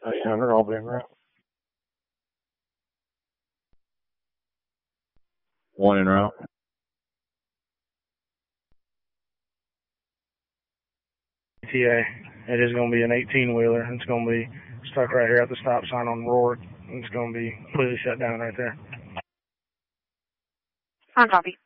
800, I'll be en route. 1 en route. TA, it is going to be an 18-wheeler. It's going to be stuck right here at the stop sign on Rourke. It's going to be completely shut down right there. On copy.